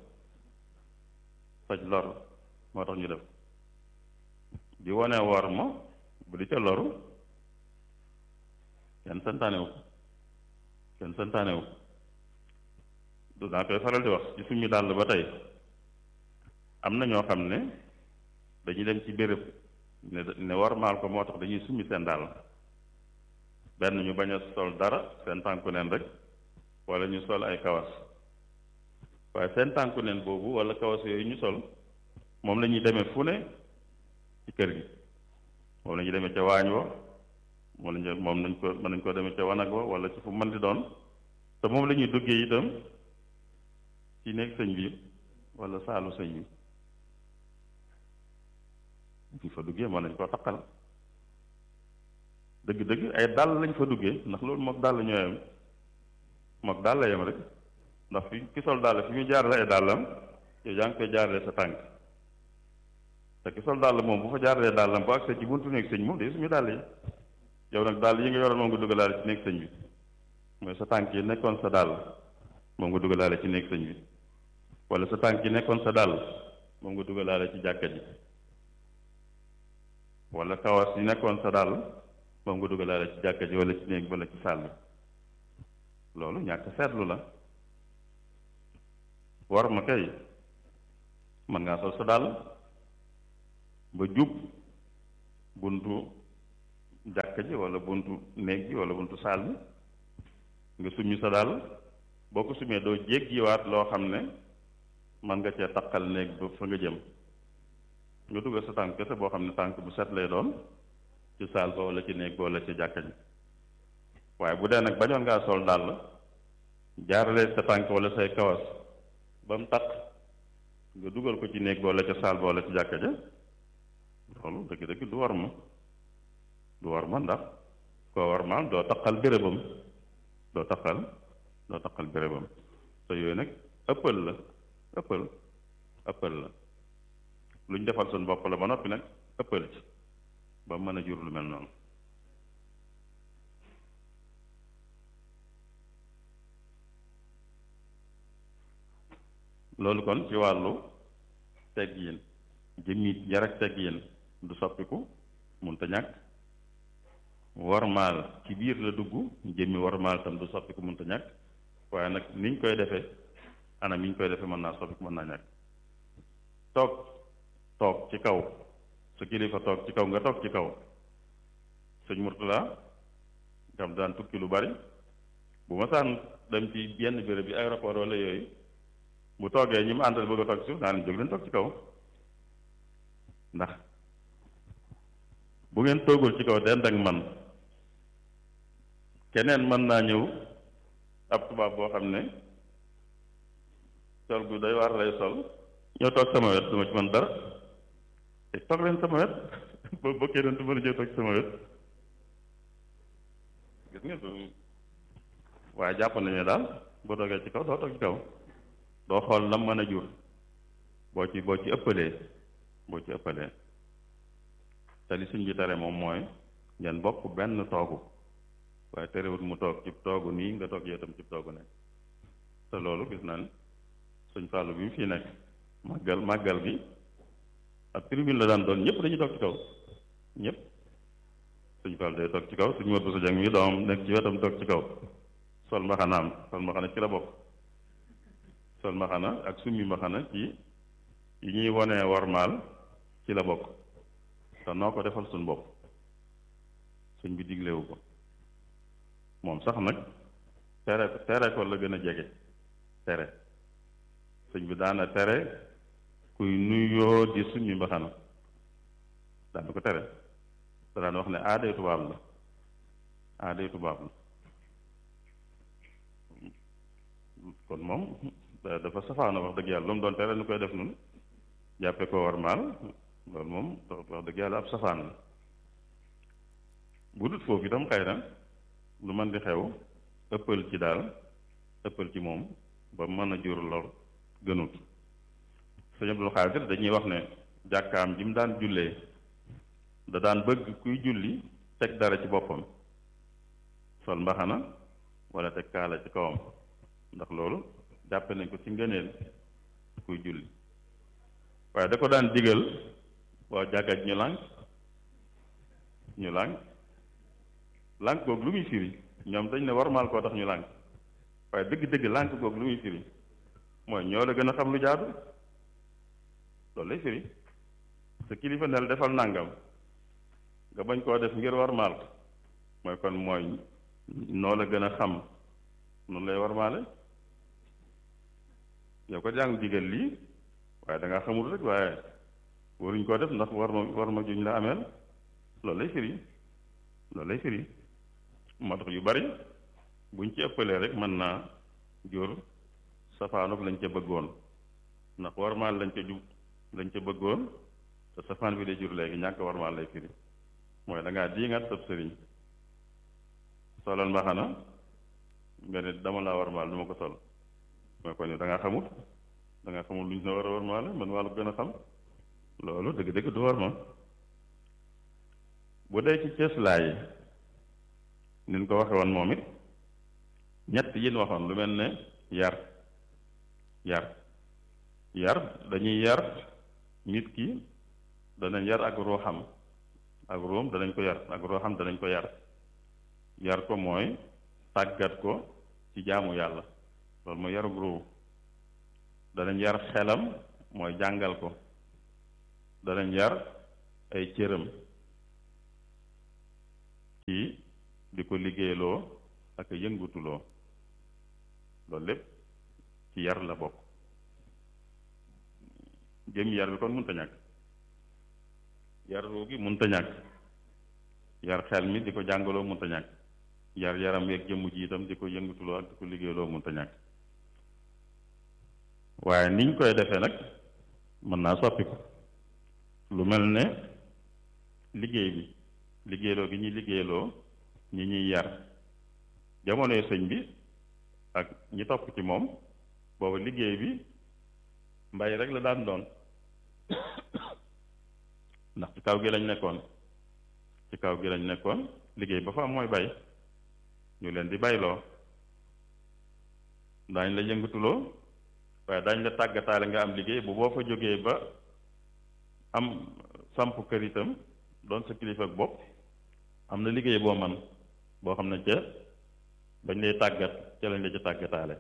di wone war ma bu di ca loru kenn santaanewu du daa koy faral di wax ci suñu dàll ba tey am na ñoo xam ne dañuy dem ci béréb ne warmaal ko moo tax dañuy summi seen dàll benn ñu bañ a sol dara seen tànku neen rek wala ñu sol ay kawas waaye seen tànku neen boobu wala kawas yooyu ñu sol moom la ñuy demee fu ne ci kër gi moom la ñuy demee ca waañ wa mën nañ ko demee ca wanag wa wala ci fu mën di doon te moom la ñuy duggee itam ci néeg sëñ bi wala saalu sëñ bi fa duggee mën nañ koo taqal dëgg-dëgg ay dàll lañ fa duggee ndax loolu mook dàll ñooyam mook dàll yam rek ndax fi ki sol dàll fi muy jaarale ay dàllam yow yaa ngi koy jaarale sa tànk te ki sol dàll moom bu fa jaaralee dàllam bu agsee ci buntu néeg sëñ moom day suñu dàll yi yow nag dàll yi nga yoroon moom nga duggalaale ci néeg sëñ bi mooy sa tànk yi nekkoon sa dàll moom nga duggalaale ci néeg sëñ bi wala sa tànk yi nekkoon sa dàll moom nga duggalaale ci jàkka ji wala kawas yi nekkoon sa dàll moom nga duggalaale ci jàkka ji wala ci néeg wala ci sàll loolu ñàkk seetlu la war ma kay mën ngaa sol sa dàll ba jub buntu jàkka ji wala buntu néeg bi wala buntu saal bi nga summi sa daal boo ko summee doo jéggiwaat loo xam ne man nga cee taqal néeg ba fa nga jëm nga dugal sa tànk kese boo xam ne tànk bu set lay doon ci saal ba wala ci néeg ba wala ci jàkka ji waaye bu dee nag bañoon ngaa sol dàll jaarale sa tànk wala say kawas ba mu taq nga dugal ko ci néeg ba wala ca saal ba wala ci jàkka ja loolu dëgg-dëgg du war ma ndax koo war ma doo taqal bérébam doo taqal bérébam te yooyu nag ëppal la lu ñu defal suñu bopp la ba noppi nag ëppal ci ba mën a jur lu mel noonu loolu kon ci wàllu teggin jëmmi yar ak teggin du soppiku munta ñàkk warmaal ci biir la dugg jëmmi warmaal tam du soppiku munta ñàkk waaye nag niñ koy defee anam niñ koy defee mën naa soppiku mën naa ñàkk toog ci kaw su kilifa toog ci kaw nga toog ci kaw sëñ Murtala xam daan tukki lu bari bu ma saan dem ci yenn béréb bi aéroport wala yooyu bu toogee ñi mu àndal bëgg a toog ci suuf daan jóg leen toog ci kaw ndax bu ngeen toogul ci kaw dend ak man keneen mën naa ñëw ab tubaab boo xam ne sol gu day war lay sol ñëw toog sama wet duma ci man dara te toog leen sama wet boo bokkee doon du mën a ñëw toog ci sama wet gis nga waaye jàpp nañu ne daal boo toogee ci kaw doo toog ci kaw doo xool lam mën a jur boo ci ëppalee te li suñ bi tere moom mooy ngeen bokk benn toogu waaye terewut mu toog ci toogu nii nga toog yow tam ci toogu nekk te loolu gis naa ne suñ fàllu bi mu fii nekk màggal bi ak tribune la daan doon ñëpp dañuy toog ci kaw ñëpp suñ fàllu day toog ci kaw suñ mot bu sa jàng mi doomam nekk ci wetam toog ci kaw sol mbaxana ci la bokk sol mbaxana ak summi mbaxana ci yi ñuy wonee warmaal ci la bokk te noo ko defal suñ bopp suñ bi diglewu ko moom sax nag tere ko la gën a jege tere sëñ bi daana tere kuy nuyoo di summi mbaxana daana ko tere te daan wax ne aaday tubaab la kon moom dafa safaana wax dëgg yàlla lu mu doon tere nu koy def nun jàppe ko war maal loolu moom wax dëgg yàlla ab safaan la bu dut foofu itam xëy na lu mën di xew ëppal ci moom ba mën a jur lor gënut sëñ Abdul Xaadir dañuy wax ne jàkkaam ji mu daan jullee da daan bëgg kuy julli teg dara ci boppam sol mbaxana wala teg kaala ci kawam ndax loolu jàppe nañ ko ci ngëneel kuy julli waaye da ko daan digal waaw jàkkaaj ñu lànk googu lu muy firi ñoom dañ ne warmaal koo tax ñu lànk waaye dëgg-dëgg lànk googu lu muy firi mooy ñoo la gën a xam lu jaadu loolu lay firi sa kilifa nel defal nàngam nga bañ koo def ngir warmaal ko mooy kon mooy noo la gën a xam noonu lay warmaale yow ko jàng digal lii waaye da nga xamul rek waaye waruñ koo def ndax war ma juñ la ameel loolu lay firi moo tax yu bari buñ ci ëppalee rek mën naa jur safaanub lañ ca bëggoon ndax warmaal lañ ca bëggoon te safaan bi day jur léegi ñàkk warmaal lay firi mooy da ngaa diingat sab sëriñ solal mbaxana nga ne dama laa warmaal du ma ko sol mooy kon da ngaa xamul luñ sa war a warmaale man wàllu gën a xam loolu dëgg-dëgg du war ma bu dee ci cëslaay yi nin ko waxe woon moom it ñett yin waxoon lu mel ne yar dañuy yar nit ki danañ yar ak ruuxam ak ruum danañ ko yar ak ruuxam danañ ko yar ko mooy tàggat ko ci jaamu yàlla loolu mooy yarug ruux danañ yar xelam mooy jàngal ko danañ yar ay cëram ci di ko liggéeyloo ak yëngutuloo loolu lépp ci yar la bokk jëm yar bi kon mënta ñàkk yar ruu gi mënta ñàkk yar xel mi di ko jàngaloo mënta ñàkk yar yaram yeeg jëmm ji itam di ko yëngutuloo ak di ko liggéeyloo mënta ñàkk waaye niñ koy defee nag mën naa soppi ko lu mel ne liggéey bi liggéeyloo gi ñuy liggéeyloo ñi ñuy yar jamonoy sëñ bi ak ñi topp ci moom boobu liggéey bi mbay rek la daan doon ndax ci kaw gi lañ nekkoon liggéey ba fa am mooy bay ñu leen di bayloo daañ la yëngatuloo waaye daañ la tàggataale nga am liggéey bu boo fa jógee ba am samp kër itam doon sa kilifa ak bopp am na liggéey boo man boo xam ne ca bañ lay tàggat ca lañ la ca tàggataale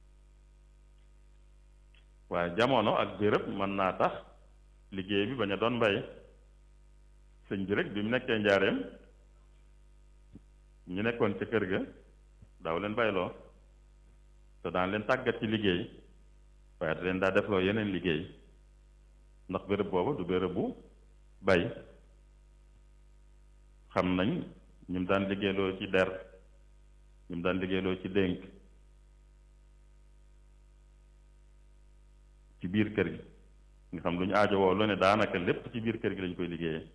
waaye jamono ak béréb mën naa tax liggéey bi bañ a doon mbay sëñ bi rek bi mu nekkee njaareem ñu nekkoon ca kër ga daaw leen bayloo te daan leen tàggat ci liggéey waaye da leen daa defloo yeneen liggéey ndax béréb boobu du béréb bu bay xam nañ ñu mu daan liggéeyloo ci der ñu mu daan liggéeyloo ci dénk ci biir kër gi nga xam lu ñu aajo woo lu ne daanaka lépp ci biir kër gi lañ koy liggéeyee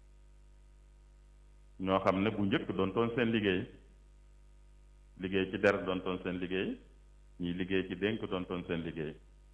ñoo xam ne bu njëkk doon toon seen liggéey ci der doon toon seen liggéey ñiy liggéey ci dénk doon toon seen liggéey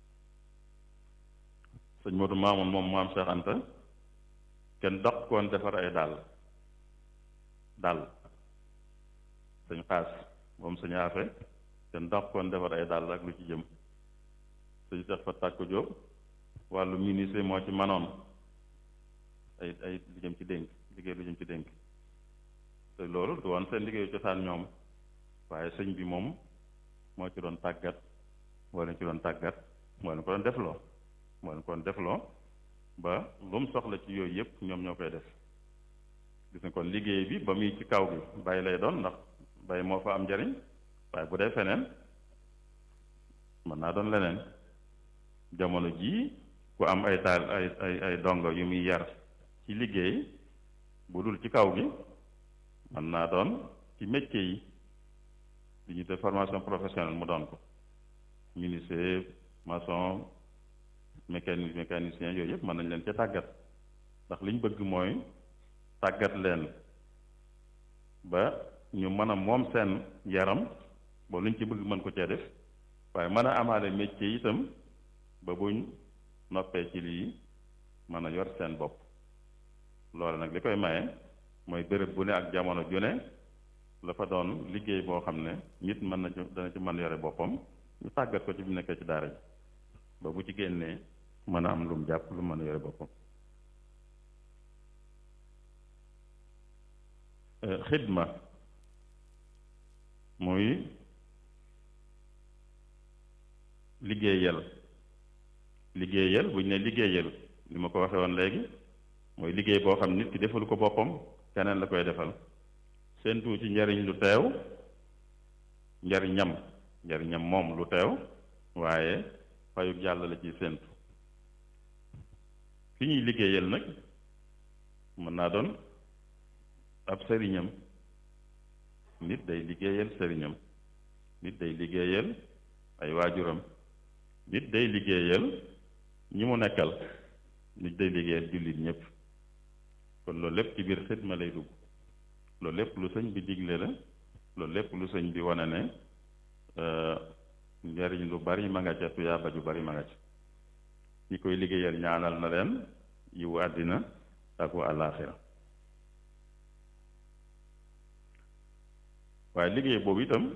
sëñ Modou Mamoun moom maam Cheikh Anta kenn dox koon defar ay dàll sëñ xaas moom sëñ aafe kenn dox koon defar ay dàll ak lu ci jëm sëñ Cheikh fa tàkk Jóob wàllu ministre moo ci manoon ay lu jëm ci dénk liggéey lu jëm ci dénk te loolu du woon seen liggéeyu cosaan ñoom waaye sëñ bi moom moo ci doon tàggat moo leen ci doon tàggat moo leen ko doon defloo ba lu mu soxla ci yooyu yëpp ñoom ñoo koy def gis nga kon liggéey bi ba muy ci kaw bi bay lay doon ndax bay moo fa am njariñ waaye bu dee feneen mën naa doon leneen jamono jii ku am ay taal ay dongo yu muy yar ci liggéey bu dul ci kaw gi mën naa doon ci métier yi li ñu def formation professionnelle mu doon ko menuisier maçon mécanicien yooyu yëpp mën nañ leen ca tàggat ndax li ñu bëgg mooy tàggat leen ba ñu mën a moom seen yaram ba luñ ci bëgg mën ko cee def waaye mën a amaale métier itam ba buñ noppee ci lii mën a yor seen bopp loolu nag li koy maye mooy béréb bu ne ak jamono ju ne la fa doon liggéey boo xam ne nit mën na dana ci mën yore boppam ñu tàggat ko ci bu nekkee ci daara ji ba bu ci génnee mën a am lu mu jàpp lu mën a yore boppam xidma muy liggéeyal bu ñu ne liggéeyal li ma ko waxee woon léegi mooy liggéey boo xam nit ki defalu ko boppam keneen la koy defal séentu ci njariñ lu teew njariñam moom lu teew waaye fayug yàlla la ciy séentu ki ñuy liggéeyal nag mën naa doon ab sëriñam nit day liggéeyal sëriñam nit day liggéeyal ay waajuram nit day liggéeyal ñi mu nekkal nit day liggéeyal jullit ñépp kon loolu lépp ci biir xidma lay dugg loolu lépp lu sëñ bi digle la loolu lépp lu sëñ bi wane ne njariñ lu bari ma nga ca tuyaaba ju bari ma nga ca ñi koy liggéeyal ñaanal na leen yiwu àddina ak wa àllaaxira waaye liggéey boobu itam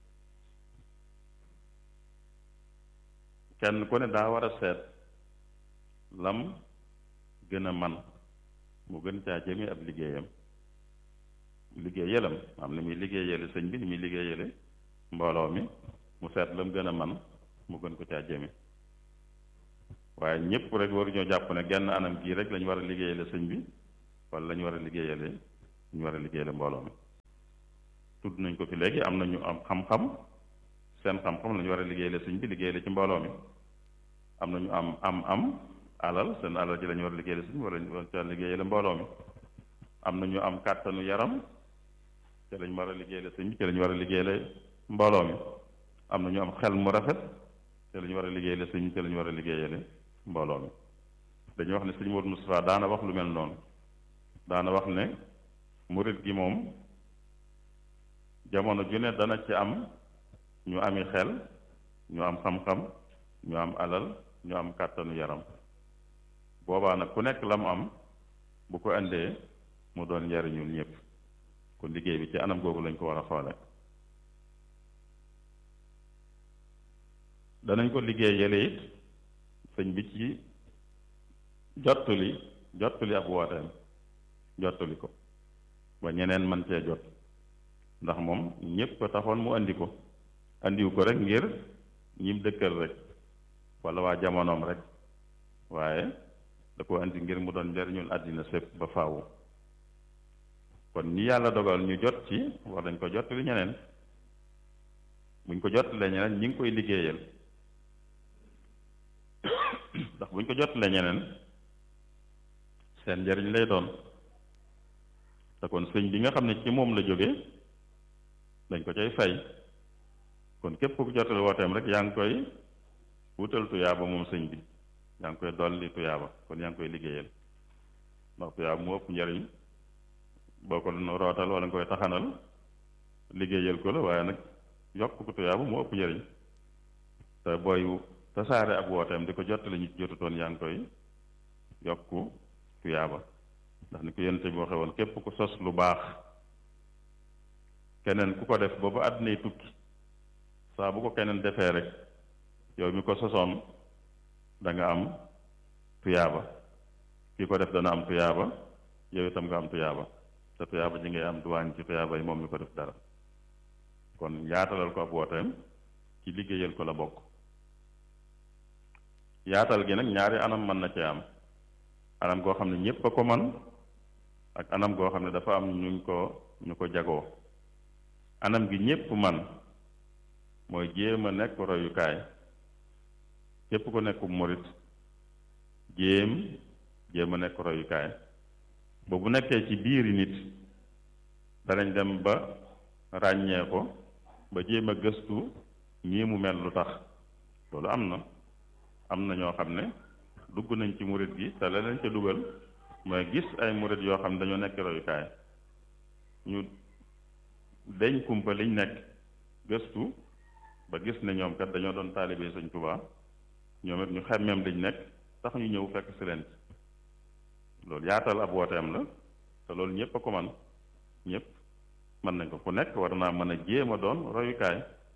kenn ku ne daa war a seet lam gën a man mu gën caa jëme ab liggéeyam liggéeyalam am ni muy liggéeyale sëñ bi ni muy liggéeyale mbooloo mi mu seet lam gën a man mu gën ko caa jëme waaye ñëpp rek waruñoo jàpp ne genn anam gii rek lañu war a liggéeyale sëñ bi wala la ñu war a liggéeyale ñu war a liggéeyale mbooloo mi tudd nañ ko fi léegi am na ñu am xam-xam seen xam-xam la ñu war a liggéeyale sëñ bi liggéeyale ci mbooloo mi am na ñu am alal seen alal ji la ñu war a liggéeyale sëñ bi wala ñu war a liggéeyale mbooloo mi am na ñu am kàttanu yaram te la ñu war a liggéeyale sëñ bi te la ñu war a liggéeyale mbooloo mi am na ñu am xel mu rafet te la ñu war a liggéeyale sëñ bi te la ñu war a liggéeyale mbooloo mi dañuy wax ne sëñ Modou Moustapha daana wax lu mel noonu daana wax ne murit gi moom jamono ju ne dana ci am ñu ami xel ñu am xam-xam ñu am alal ñu am kàttanu yaram boobaa nag ku nekk la mu am bu ko indee mu doon njariñul ñëpp kon liggéey bi ci anam googu lañ ko war a xoole danañ ko liggéey yële it sëñ bi ci jottali ab wooteem jottali ko ba ñeneen man cee jot ndax moom ñépp ko taxoon mu andi ko andiwu ko rek ngir ñim dëkkal rek wala waa jamonoom rek waaye da ko andi ngir mu doon njariñul àddina sépp ba faawu kon ñi yàlla dogal ñu jot ci war dañ ko jottali ñeneen buñ ko jottalee ñeneen ñi ngi koy liggéeyal ndax buñ ko jottalee ñeneen seen njariñ lay doon te kon sëñ bi nga xam ne ci moom la jóge dañ ko cay fay kon képp ku jottali wooteem rek yaa ngi koy wutal tuyaaba moom sëñ bi yaa ngi koy dolli tuyaaba kon yaa ngi koy liggéeyal ndax tuyaaba mu ëpp njariñ boo ko doon rootal wala nga koy taxanal liggéeyal ko la waaye nag yokk ko tuyaaba mu ëpp njariñ te booy tasaare ab wooteem di ko jottali ñu ci jotutoon yaa ngi koy yokku tuyaaba ndax ni ko yonent bi waxe woon képp ku sos lu baax keneen ku ko def boobu àddinay tukki saa bu ko keneen defee rek yow mi ko sosoon da nga am tuyaaba ki ko def dana am tuyaaba yow itam nga am tuyaaba te tuyaaba ji ngay am duwaañ ci tuyaaba yi moom mi ko def dara kon yaatalal ko ab wooteem ci liggéeyal ko la bokk yaatal gi nag ñaari anam mën na cee am anam goo xam ne ñépp a ko man ak anam goo xam ne dafa am ñu ko jagoo anam gi ñépp man mooy jéem a nekk royukaay képp ko nekk murit jéem a nekk royukaay ba bu nekkee ci biiri nit danañ dem ba ràññee ko ba jéem a gëstu ñii mu mel lu tax loolu am na ñoo xam ne dugg nañ ci murit gi te la leen ca dugal mooy gis ay murit yoo xam ne dañoo nekk royukaay ñu deñ kumpa liñ nekk gëstu ba gis ne ñoom kat dañoo doon taalibe Sëñ Tuubaa ñoom it ñu xemmeem liñ nekk tax ñu ñëw fekk si leen loolu yaatal ab wooteem la te loolu ñëpp a ko man ñëpp mën nañ ko ku nekk war naa mën a jéem a doon royukaay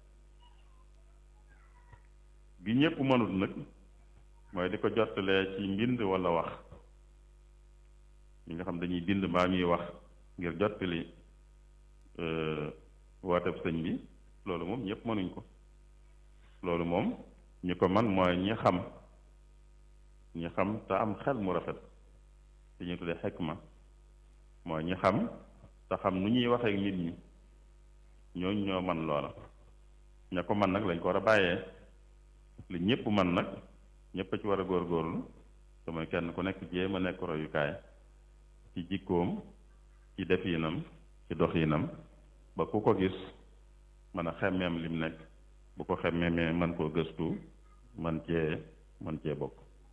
gi ñëpp mënut nag mooy di ko jottalee ci mbind walla wax ñi nga xam dañuy bind mbaa ñuy wax ngir jottali wooteb sëñ bi loolu moom ñëpp mënuñ ko loolu moom ñi ko man mooy ñi xam te am xel mu rafet li ñuy tuddee xikma mooy ñi xam te xam nu ñuy waxee ak nit ñi ñooñu ñoo man loola ña ko man nag lañ ko war a bàyyee li ñëpp man nag ñëpp a ci war a góorgóorlu te mooy kenn ku nekk jéem a nekk royukaay ci jikkoom ci definam ci doxinam ba ku ko gis mën a xemmeem lim nekk bu ko xemmeemee man koo gëstu man cee bokk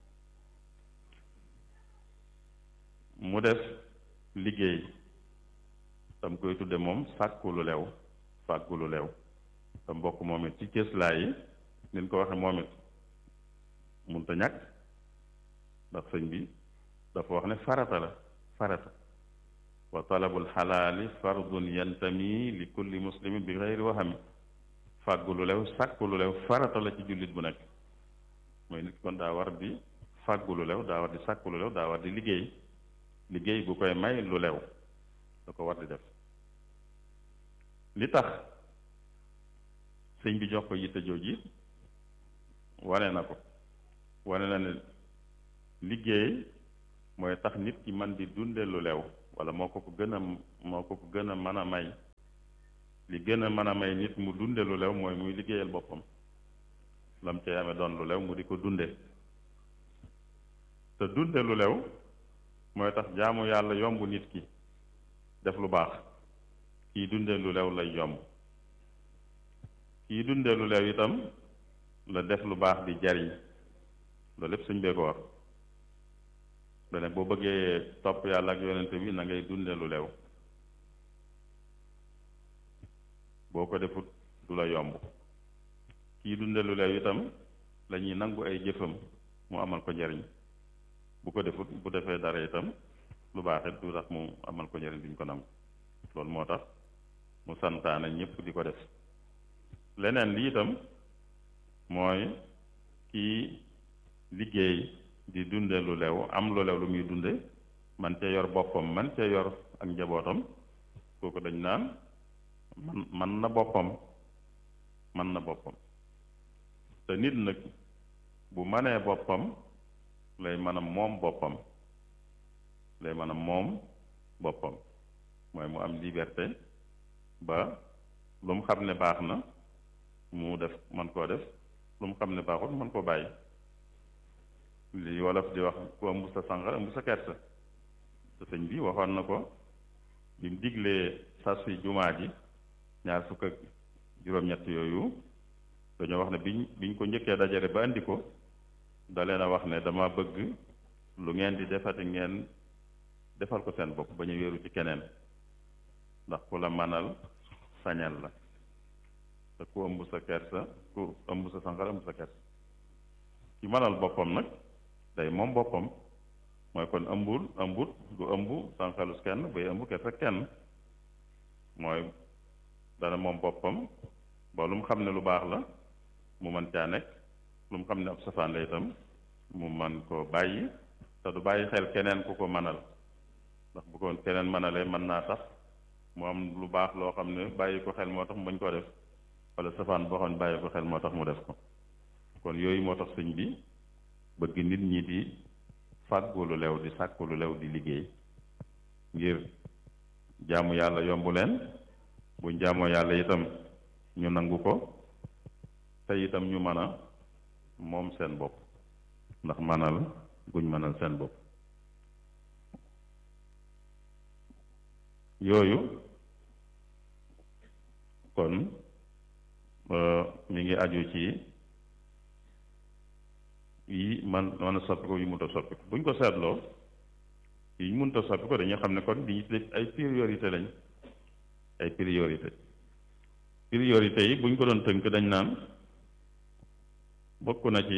mu def liggéey tam koy tudde moom fàggu lu lew te mbokk moom it ci cëslaay yi nin ko waxe moom it munta ñàkk ndax sëñ bi dafa wax ne farata wa talabul xalaali fardun yantami li kulli muslimin bi xeyri waxami fàggu lu lew sàkku lu lew farata la ci jullit bu nekk mooy nit kon daa war di fàggu lu lew daa war di sàkku lu lew daa war di liggéey bu koy may lu lew da ko war di def li tax sëñ bi jox ko yitte jooji wane na ko wane na ne liggéey mooy tax nit ki man di dunde lu lew wala moo ko ko gën a mën a may li gën a mën a may nit mu dunde lu lew mooy muy liggéeyal boppam lam cay amee doon lu lew mu di ko dunde te dunde lu lew mooy tax jaamu yàlla yomb nit ki def lu baax kii dunde lu lew lay yomb kii dunde lu lew itam la def lu baax di jariñ loolu lépp suñ bee ko war dane boo bëggee topp yàlla ak yonente bi na ngay dunde lu lew boo ko defut du la yomb kii dunde lu lew itam la ñuy nangu ay jëfam mu amal ko njariñ bu ko defut bu defee dara itam lu baax it du tax mu amal ko njariñ duñ ko nangu loolu moo tax mu santaane ñëpp di ko def leneen li itam mooy kii liggéey di dunde lu lew am lu lew lu muy dunde man cee yor boppam man cee yor ak njabootam kooku dañ naan man na boppam te nit nag bu manee boppam lay mën a moom boppam mooy mu am liberté ba lu mu xam ne baax na mu def man koo def lu mu xam ne baaxul man koo bàyyi li wolof di wax ku ëmb sa sangar ëmb sa kersa te sëñ bi waxoon na ko bi mu diglee sas fi jumaa ji 26 yooyu dañoo wax ne biñ ko njëkkee dajale ba andi ko da leen a wax ne dama bëgg lu ngeen di defati ngeen defal ko seen bopp ba ñu wéeru ci keneen ndax ku la manal sañal la te ku ëmb sa kersa ku ëmb sa sangar ëmb sa kersa ki manal boppam nag day moom boppam mooy kon ëmbut du ëmb sànqalus kenn bay ëmb kersa kenn mooy dana moom boppam ba lu mu xam ne lu baax la mu mën caa nekk lu mu xam ne ab safaan la itam mu man ko bàyyi te du bàyyi xel keneen ku ko manal ndax bu ko keneen manalee mën naa tax mu am lu baax loo xam ne bàyyi ko xel moo tax mu bañ koo def wala safaan boo xam ne bàyyi ko xel moo tax mu def ko kon yooyu moo tax sëñ bi bëgg nit ñi di fàggu lu lew di sàkku lu lew di liggéey ngir jaamu yàlla yomb leen buñ jaamoo yàlla itam ñu nangu ko te itam ñu mën a moom seen bopp ndax manal guñ mënal seen bopp yooyu kon mi ngi aju ci yi mën a soppi ko yu mënta soppi ko buñ ko seetloo yi mënta soppi ko dañuy xam ne kon li ñu tuddee ay priorité lañ ay priorité yi buñ ko doon tënk dañ naan bokk na ci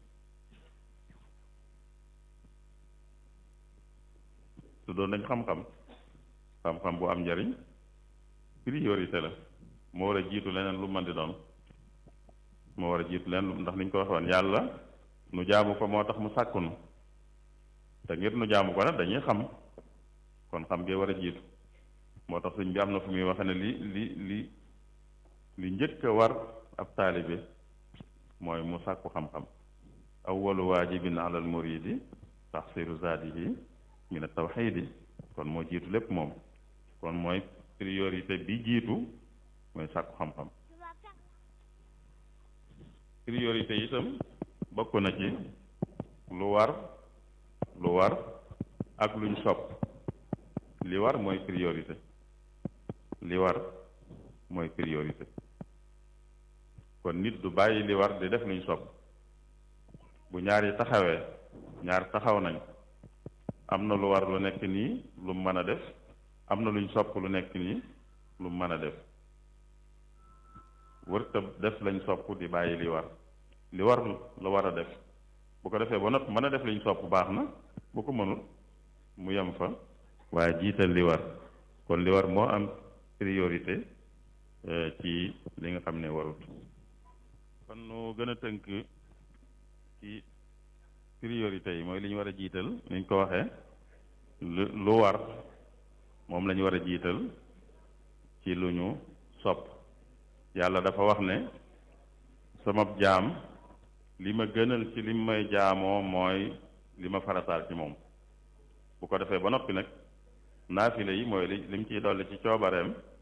su doon dañ xam-xam bu am njariñ priorité la moo war a jiitu leneen lu mën di doon moo war a jiitu leneen ndax niñ ko waxoon yàlla nu jaamu ko moo tax mu sàkkunu te ngir nu jaamu ko nag dañuy xam kon xam ngee war a jiitu moo tax sëñ bi am na fu muy waxe ne li njëkk a war ab taalibe mooy mu sàkku xam-xam awwalu waajibin alal muridi taxsiru zaadihi min at-tawxiidi kon moo jiitu lépp moom kon mooy priorité bi jiitu mooy sàkku xam-xam priorité itam bokk na ci lu war ak luñ sopp li war mooy priorité kon nit du bàyyi li war di def luñ sopp bu ñaar yi taxawee ñaar taxaw nañ am na lu war lu nekk nii lu mën a def am na luñ sopp lu nekk nii lu mën a def wërta def lañ sopp di bàyyi li war la war a def bu ko defee ba noppi mën a def liñ sopp baax na bu ko mënul mu yem fa waaye jiital li war kon li war moo am priorité ci li nga xam ne warut kon nu gën a tënk ci priorité yi mooy li ñu war a jiital ni ñu ko waxee lu war moom la ñu war a jiital ci lu ñu sopp yàlla dafa wax ne sama jaam li ma gënal ci li may jaamoo mooy li ma farataal ci moom bu ko defee ba noppi nag naafile yi mooy lim ciy dolli ci coobareem